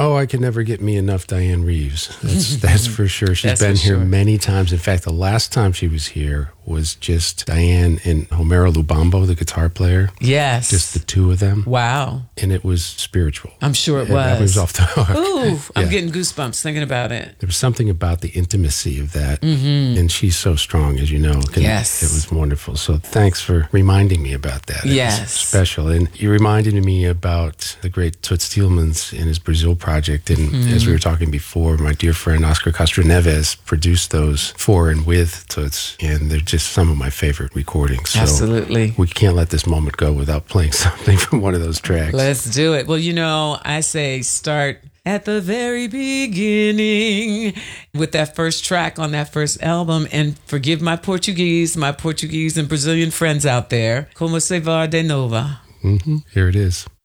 Oh, I can never get me enough Diane Reeves. That's for sure. She's That's been for here sure. many times. In fact, the last time she was here was just Diane and Homero Lubambo, the guitar player. Yes. Just the two of them. Wow. And it was spiritual. I'm sure it That was was. off the hook. Ooh, I'm Yeah. getting goosebumps thinking about it. There was something about the intimacy of that. And she's so strong, as you know. Yes. It was wonderful. So thanks for reminding me about that. It Yes. was special. And you reminded me about the great Toots Thielemans in his Brazil project. And as we were talking before, my dear friend Oscar Castro Neves produced those for and with Toots. And they're just some of my favorite recordings. So Absolutely. we can't let this moment go without playing something from one of those tracks. Let's do it. Well, I say start at the very beginning with that first track on that first album. And forgive my Portuguese and Brazilian friends out there. Como se va de nova? Here it is.